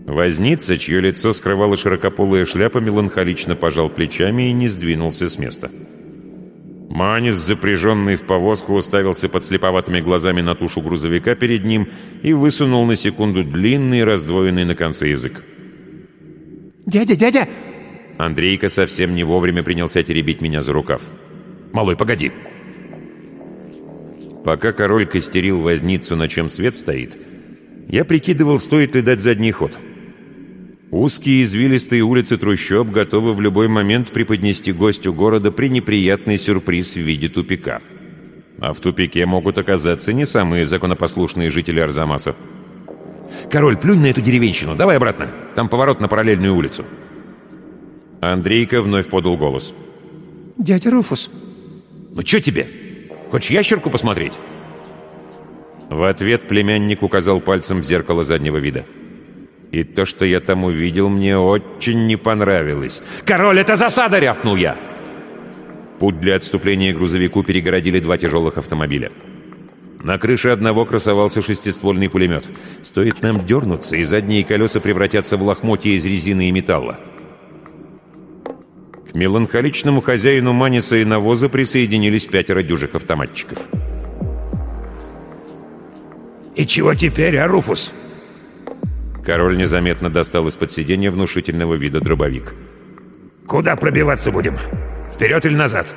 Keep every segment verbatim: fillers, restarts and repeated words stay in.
Возница, чье лицо скрывала широкополая шляпа, меланхолично пожал плечами и не сдвинулся с места. Манис, запряженный в повозку, уставился подслеповатыми глазами на тушу грузовика перед ним и высунул на секунду длинный, раздвоенный на конце язык. «Дядя, дядя!» Андрейка совсем не вовремя принялся теребить меня за рукав. «Малой, погоди!» Пока король костерил возницу, на чем свет стоит, я прикидывал, стоит ли дать задний ход. Узкие извилистые улицы трущоб готовы в любой момент преподнести гостю города пренеприятный сюрприз в виде тупика. А в тупике могут оказаться не самые законопослушные жители Арзамаса. «Король, плюнь на эту деревенщину, давай обратно. Там поворот на параллельную улицу». Андрейка вновь подал голос. «Дядя Руфус!» «Ну что тебе? Хочешь ящерку посмотреть?» В ответ племянник указал пальцем в зеркало заднего вида. И то, что я там увидел, мне очень не понравилось. «Король, это засада!» — рявкнул я. Путь для отступления грузовику перегородили два тяжелых автомобиля. На крыше одного красовался шестиствольный пулемет. Стоит нам дернуться, и задние колеса превратятся в лохмотья из резины и металла. К меланхоличному хозяину Маниса и навоза присоединились пятеро дюжих автоматчиков. «И чего теперь, а, Руфус?» Король незаметно достал из-под сиденья внушительного вида дробовик. «Куда пробиваться будем? Вперед или назад?»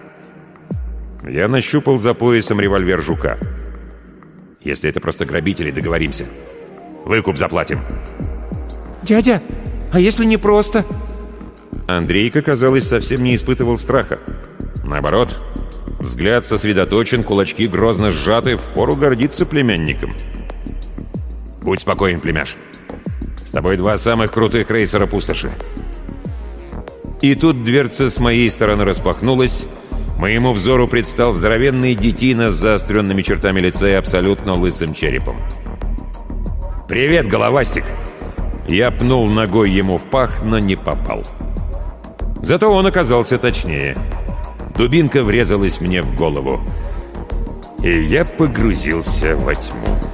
Я нащупал за поясом револьвер «Жука». «Если это просто грабители, договоримся. Выкуп заплатим». «Дядя, а если не просто?» Андрейка, казалось, совсем не испытывал страха. Наоборот, взгляд сосредоточен, кулачки грозно сжаты, впору гордиться племянником. «Будь спокоен, племяш. С тобой два самых крутых рейсера пустоши». И тут дверца с моей стороны распахнулась. Моему взору предстал здоровенный детина с заостренными чертами лица и абсолютно лысым черепом. «Привет, головастик!» Я пнул ногой ему в пах, но не попал. Зато он оказался точнее. Дубинка врезалась мне в голову. И я погрузился во тьму.